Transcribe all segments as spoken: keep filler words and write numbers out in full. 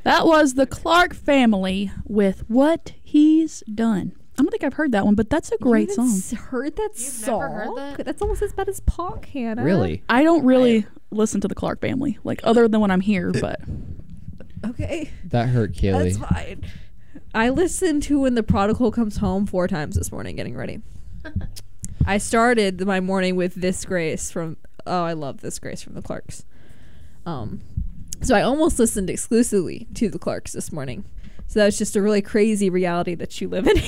That was the Clark Family with What He's Done. I don't think I've heard that one, but that's a great you song. S- heard that You've song? never heard that? That's almost as bad as Pac, Hannah. Really? I don't really I, listen to the Clark Family, like other than when I'm here, but Okay. That hurt Kaylee. That's fine. I listened to When the Prodigal Comes Home four times this morning getting ready. I started my morning with This Grace from, oh, I love This Grace from the Clarks. Um, so I almost listened exclusively to the Clarks this morning. So that was just a really crazy reality that you live in.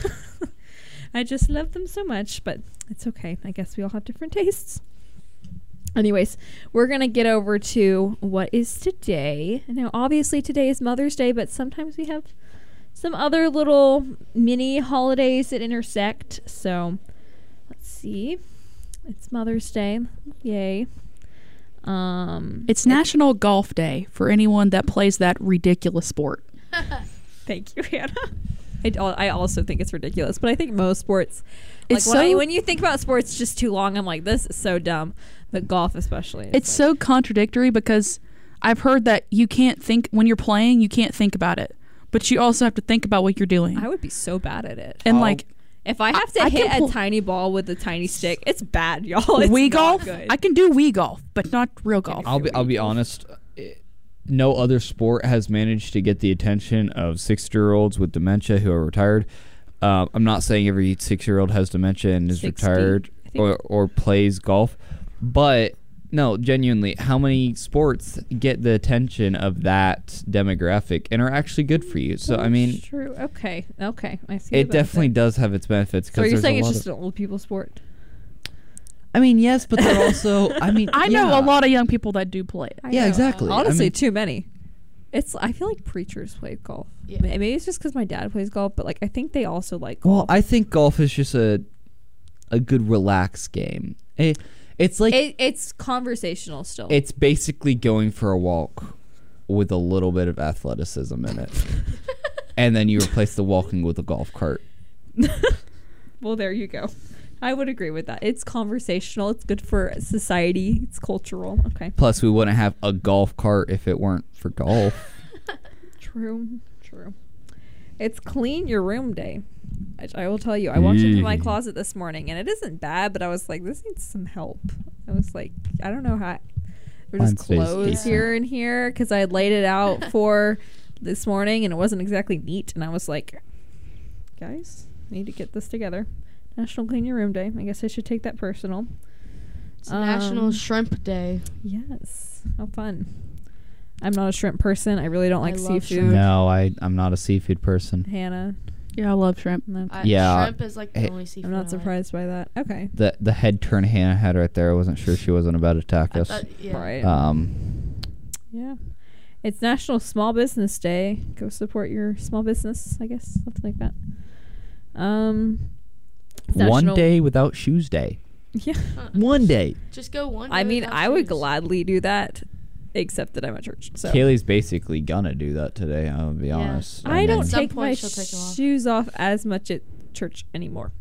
I just love them so much, but it's okay. I guess we all have different tastes. Anyways, we're going to get over to what is today. Now, obviously today is Mother's Day, but sometimes we have some other little mini holidays that intersect. So let's see. It's Mother's Day. Yay. Um, it's National Golf Day for anyone that plays that ridiculous sport. Thank you, Hannah. I, I also think it's ridiculous, but I think most sports, like it's when, so, I, when you think about sports just too long, I'm like, this is so dumb. But golf especially. It's like, so contradictory because I've heard that you can't think, when you're playing, you can't think about it. But you also have to think about what you're doing. I would be so bad at it. And oh. like, if I have to I, hit I a tiny ball with a tiny stick, it's bad, y'all. It's Wii not golf? good. I can do Wii golf, but not real golf. I'll be I'll be honest. No other sport has managed to get the attention of sixty-year-olds with dementia who are retired. Uh, I'm not saying every six-year-old has dementia and is sixty retired or, or plays golf, but no, genuinely, how many sports get the attention of that demographic and are actually good for you? So, That's I mean... true. Okay. Okay. I see It definitely does have its benefits. So you're saying it's just of, an old people sport? I mean, yes, but they're also... I mean, I yeah. know a lot of young people that do play it. I yeah, know. exactly. Honestly, I mean, too many. It's. I feel like preachers play golf. Yeah. Maybe it's just because my dad plays golf, but like I think they also like golf. Well, I think golf is just a a good relaxed game. It, it's like... It, it's conversational still. It's basically going for a walk with a little bit of athleticism in it. And then you replace the walking with a golf cart. Well, there you go. I would agree with that. It's conversational. It's good for society. It's cultural. Okay. Plus, we wouldn't have a golf cart if it weren't for golf. True. True. It's Clean Your Room Day. I, I will tell you. I walked into my closet this morning, and it isn't bad, but I was like, this needs some help. I was like, I don't know how. There's Mine just stays clothes decent. here and here because I had laid it out for this morning, and it wasn't exactly neat. And I was like, guys, I need to get this together. National Clean Your Room Day. I guess I should take that personal. It's Um, National Shrimp Day. Yes. How fun. I'm not a shrimp person. I really don't like I love seafood. shrimp. No, I, I'm not a seafood person. Hannah. Yeah, I love shrimp. No. I, Yeah. Shrimp is like the Hey, only seafood. I'm I not like. surprised by that. Okay. The the head turn Hannah had right there. I wasn't sure she wasn't about to attack I us. thought, yeah. Right. Um, Yeah. It's National Small Business Day. Go support your small business, I guess. Something like that. Um, it's one National- day without shoes day. Yeah. One day. Just go one day. I mean, without I would shoes. gladly do that, except that I'm at church. So Kaylee's basically gonna do that today, I'll be Yeah. honest. I mean, don't At some take point my she'll take them off. shoes off as much at church anymore.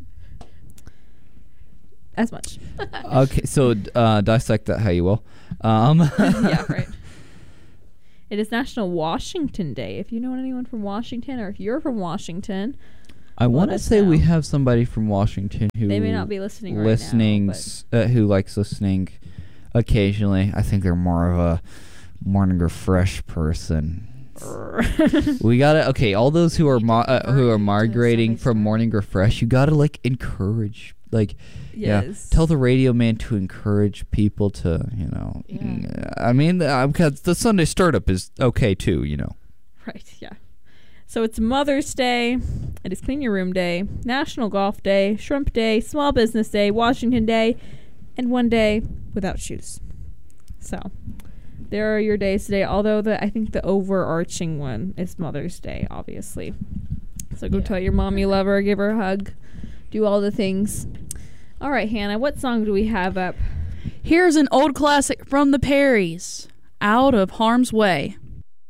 As much. Okay, so uh, dissect that how you will. Um, Yeah, right. It is National Washington Day. If you know anyone from Washington, or if you're from Washington, I want to us say we know. have somebody from Washington who they may not be listening right listening now. s- uh, who likes listening occasionally. I think they're more of a morning refresh person. But We gotta okay. All those who are You mo- can uh, who are convert to migrating Sunday from Star. morning refresh, you gotta like encourage, like yeah, yes. tell the radio man to encourage people to you know. Yeah. mm, I mean, uh, because the Sunday startup is okay too, you know. Right, yeah. So it's Mother's Day. It is Clean Your Room Day, National Golf Day, Shrimp Day, Small Business Day, Washington Day, and one day without shoes. So there are your days today. Although the I think the overarching one is Mother's Day, obviously. So go Yeah. tell your mom you love her, give her a hug, do all the things. All right, Hannah, what song do we have up? Here's an old classic from the Perrys, Out of Harm's Way.